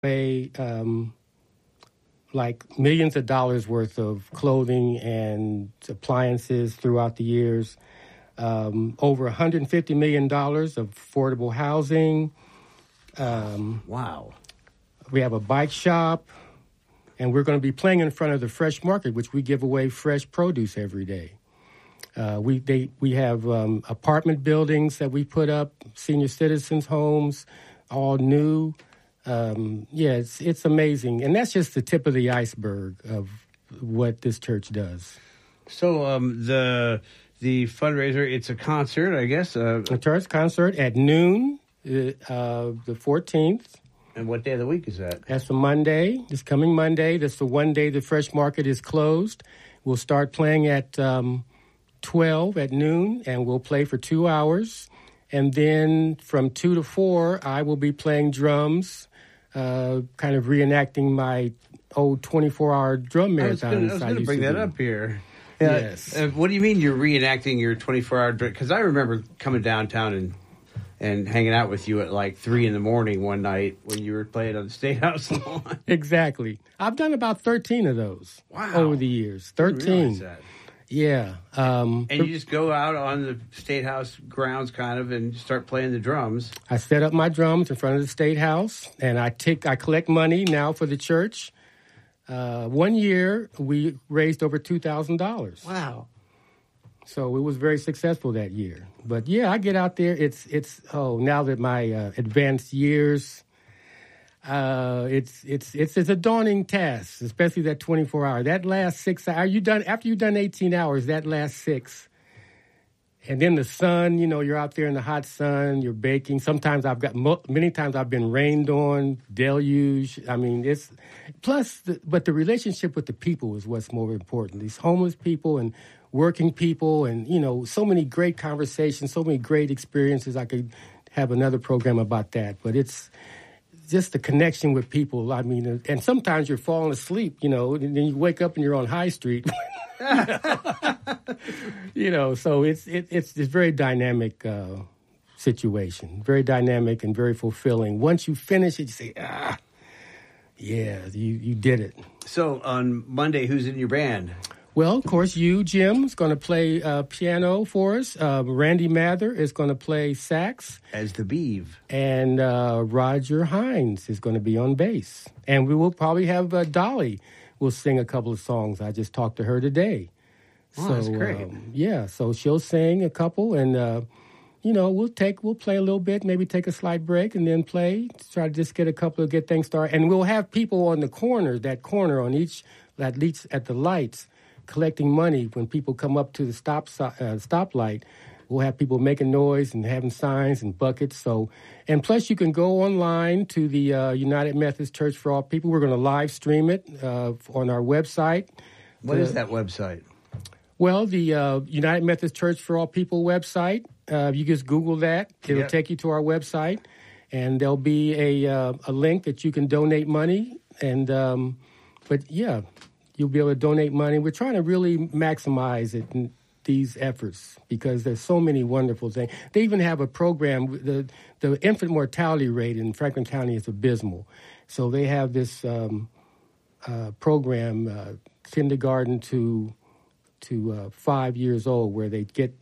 away like millions of dollars worth of clothing and appliances throughout the years. Over $150 million of affordable housing. Wow. We have a bike shop, and we're going to be playing in front of the Fresh Market, which we give away fresh produce every day. We have apartment buildings that we put up, senior citizens' homes, all new. It's amazing. And that's just the tip of the iceberg of what this church does. So the fundraiser, it's a concert, I guess. A church concert at noon, the 14th. And what day of the week is that? That's a Monday, this coming Monday. That's the one day the Fresh Market is closed. We'll start playing at 12 at noon, and we'll play for 2 hours. And then from 2 to 4, I will be playing drums, kind of reenacting my old 24-hour drum marathons. I was going to bring that up here. Yes. What do you mean you're reenacting your 24-hour drum? Because I remember coming downtown and hanging out with you at like 3 in the morning one night when you were playing on the State House lawn. Exactly. I've done about 13 of those over the years. 13. I didn't realize that. Yeah. And you just go out on the State House grounds kind of and start playing the drums. I set up my drums in front of the State House, and I collect money now for the church. 1 year, we raised over $2,000. Wow. So it was very successful that year. But, yeah, I get out there. Now that my advanced years, it's a daunting task, especially that 24-hour. That last 6 hours, after you've done 18 hours, that last 6. And then the sun, you're out there in the hot sun, you're baking. Sometimes many times I've been rained on, deluge. I mean, but the relationship with the people is what's more important. These homeless people and working people and, so many great conversations, so many great experiences. I could have another program about that. But it's just the connection with people. I mean, and sometimes you're falling asleep, and then you wake up and you're on High Street. So it's this very dynamic situation, very dynamic and very fulfilling. Once you finish it, you say, you did it. So on Monday, who's in your band? Well, of course, Jim, is going to play piano for us. Randy Mather is going to play sax. As the Beeve. And Roger Hines is going to be on bass. And we will probably have Dolly will sing a couple of songs. I just talked to her today. Oh, that's great. So she'll sing a couple, and we'll play a little bit, maybe take a slight break, and then play. Try to just get things started, and we'll have people on the corner on each at the lights, collecting money when people come up to the stoplight. We'll have people making noise and having signs and buckets. And plus you can go online to the United Methodist Church for All People. We're going to live stream it on our website. What is that website? Well, the United Methodist Church for All People website. You just Google that. It'll take you to our website, and there'll be a link that you can donate money. And you'll be able to donate money. We're trying to really maximize it. These efforts, because there's so many wonderful things. They even have a program. The infant mortality rate in Franklin County is abysmal. So they have this program, kindergarten to 5 years old, where they get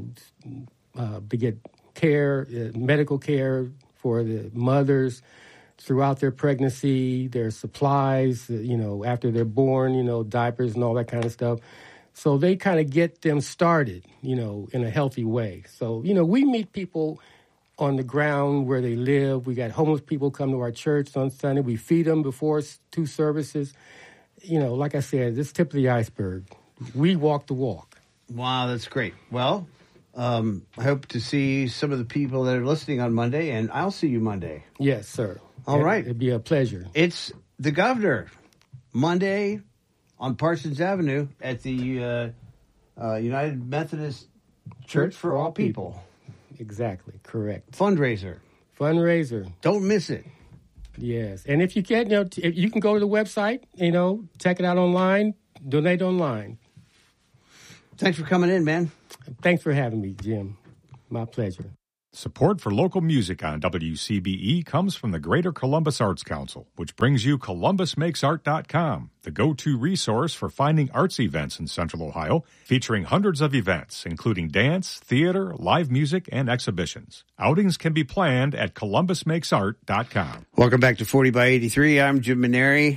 care, medical care for the mothers throughout their pregnancy, their supplies, after they're born, diapers and all that kind of stuff. So they kind of get them started, in a healthy way. So, we meet people on the ground where they live. We got homeless people come to our church on Sunday. We feed them before 2 services. Like I said, this is tip of the iceberg. We walk the walk. Wow, that's great. Well, I hope to see some of the people that are listening on Monday, and I'll see you Monday. Yes, sir. All right. It'd be a pleasure. It's the Governor, Monday on Parsons Avenue at the United Methodist Church for All People. Exactly, correct. Fundraiser. Don't miss it. Yes, and if you can, you can go to the website, check it out online, donate online. Thanks for coming in, man. Thanks for having me, Jim. My pleasure. Support for local music on WCBE comes from the Greater Columbus Arts Council, which brings you ColumbusMakesArt.com, the go-to resource for finding arts events in Central Ohio, featuring hundreds of events, including dance, theater, live music, and exhibitions. Outings can be planned at ColumbusMakesArt.com. Welcome back to 40 by 83. I'm Jim Maneri.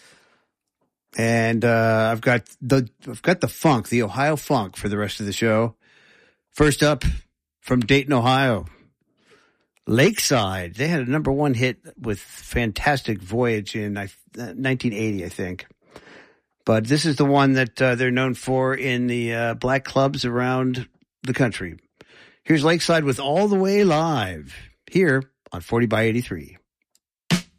And I've got the funk, the Ohio funk for the rest of the show. First up, from Dayton, Ohio, Lakeside. They had a #1 hit with Fantastic Voyage in 1980, I think. But this is the one that they're known for in the black clubs around the country. Here's Lakeside with All the Way Live here on 40 by 83.